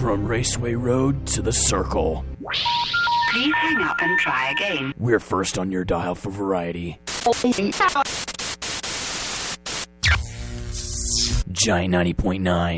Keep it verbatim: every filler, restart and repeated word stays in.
From Raceway Road to the Circle. Please hang up and try again. We're first on your dial for variety. Giant ninety point nine.